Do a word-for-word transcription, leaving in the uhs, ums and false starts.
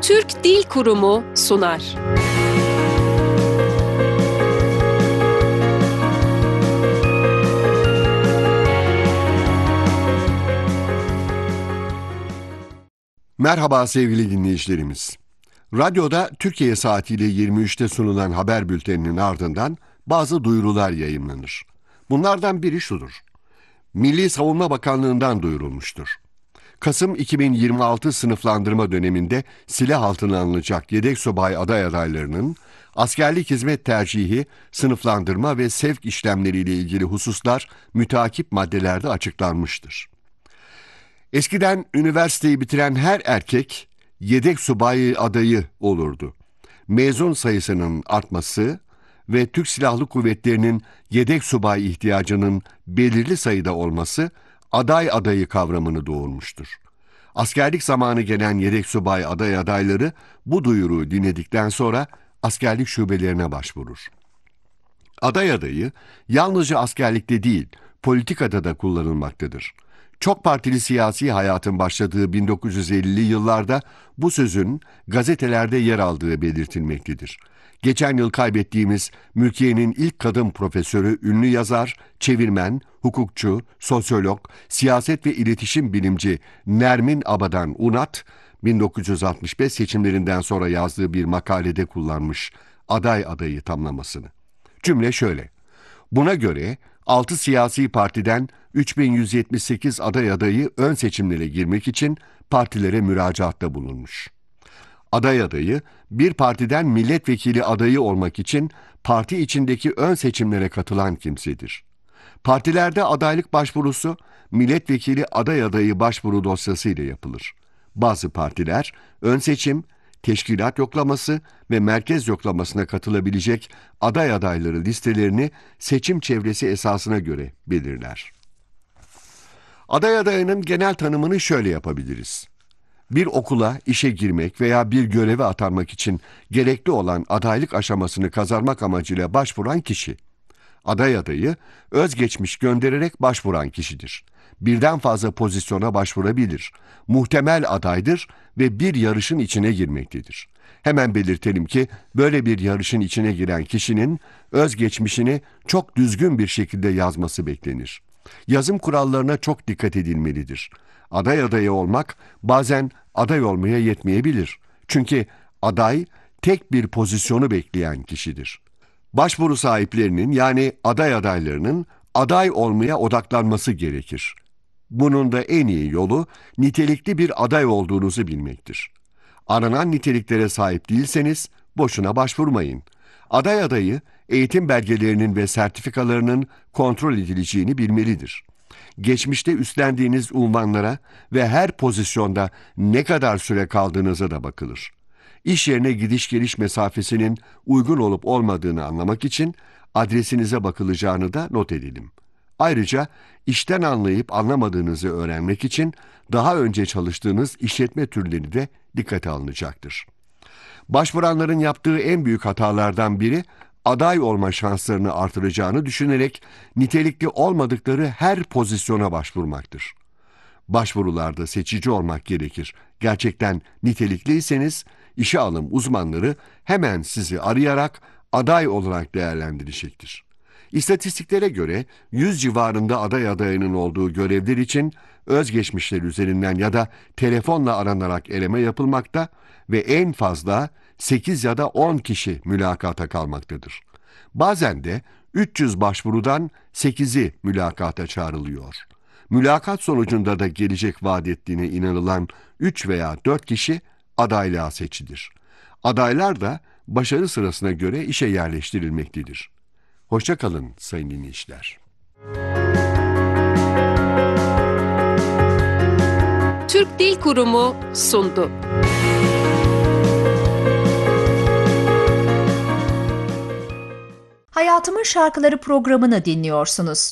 Türk Dil Kurumu sunar. Merhaba sevgili dinleyicilerimiz. Radyoda Türkiye saatiyle yirmi üçte sunulan haber bülteninin ardından bazı duyurular yayımlanır. Bunlardan biri şudur. Milli Savunma Bakanlığı'ndan duyurulmuştur. Kasım iki bin yirmi altı sınıflandırma döneminde silah altına alınacak yedek subay aday adaylarının askerlik hizmet tercihi, sınıflandırma ve sevk işlemleriyle ilgili hususlar müteakip maddelerde açıklanmıştır. Eskiden üniversiteyi bitiren her erkek yedek subay adayı olurdu. Mezun sayısının artması ve Türk Silahlı Kuvvetleri'nin yedek subay ihtiyacının belirli sayıda olması aday adayı kavramını doğurmuştur. Askerlik zamanı gelen yedek subay aday adayları bu duyuruyu dinledikten sonra askerlik şubelerine başvurur. Aday adayı yalnızca askerlikte değil, politikada da kullanılmaktadır. Çok partili siyasi hayatın başladığı bin dokuz yüz ellili yıllarda bu sözün gazetelerde yer aldığı belirtilmektedir. Geçen yıl kaybettiğimiz Mülkiye'nin ilk kadın profesörü, ünlü yazar, çevirmen, hukukçu, sosyolog, siyaset ve iletişim bilimci Nermin Abadan Unat, bin dokuz yüz altmış beş seçimlerinden sonra yazdığı bir makalede kullanmış aday adayı tamlamasını. Cümle şöyle: Buna göre altı siyasi partiden üç bin yüz yetmiş sekiz aday adayı ön seçimlere girmek için partilere müracaatta bulunmuş. Aday adayı, bir partiden milletvekili adayı olmak için parti içindeki ön seçimlere katılan kimsedir. Partilerde adaylık başvurusu, milletvekili aday adayı başvuru dosyası ile yapılır. Bazı partiler, ön seçim, teşkilat yoklaması ve merkez yoklamasına katılabilecek aday adayları listelerini seçim çevresi esasına göre belirler. Aday adayının genel tanımını şöyle yapabiliriz. Bir okula, işe girmek veya bir göreve atanmak için gerekli olan adaylık aşamasını kazanmak amacıyla başvuran kişi. Aday adayı, özgeçmiş göndererek başvuran kişidir. Birden fazla pozisyona başvurabilir. Muhtemel adaydır ve bir yarışın içine girmektedir. Hemen belirtelim ki böyle bir yarışın içine giren kişinin özgeçmişini çok düzgün bir şekilde yazması beklenir. Yazım kurallarına çok dikkat edilmelidir. Aday adayı olmak bazen aday olmaya yetmeyebilir. Çünkü aday tek bir pozisyonu bekleyen kişidir. Başvuru sahiplerinin, yani aday adaylarının aday olmaya odaklanması gerekir. Bunun da en iyi yolu nitelikli bir aday olduğunuzu bilmektir. Aranan niteliklere sahip değilseniz boşuna başvurmayın. Aday adayı eğitim belgelerinin ve sertifikalarının kontrol edileceğini bilmelidir. Geçmişte üstlendiğiniz unvanlara ve her pozisyonda ne kadar süre kaldığınıza da bakılır. İş yerine gidiş geliş mesafesinin uygun olup olmadığını anlamak için adresinize bakılacağını da not edelim. Ayrıca işten anlayıp anlamadığınızı öğrenmek için daha önce çalıştığınız işletme türleri de dikkate alınacaktır. Başvuranların yaptığı en büyük hatalardan biri, aday olma şanslarını artıracağını düşünerek nitelikli olmadıkları her pozisyona başvurmaktır. Başvurularda seçici olmak gerekir. Gerçekten nitelikliyseniz işe alım uzmanları hemen sizi arayarak aday olarak değerlendirecektir. İstatistiklere göre yüz civarında aday adayının olduğu görevler için özgeçmişler üzerinden ya da telefonla aranarak eleme yapılmakta ve en fazla sekiz ya da on kişi mülakata kalmaktadır. Bazen de üç yüz başvurudan sekizi mülakata çağrılıyor. Mülakat sonucunda da gelecek vaat ettiğine inanılan üç veya dört kişi adaylığa seçilir. Adaylar da başarı sırasına göre işe yerleştirilmektedir. Hoşça kalın sayın dinleyiciler. Türk Dil Kurumu sundu. Hayatımın Şarkıları programını dinliyorsunuz.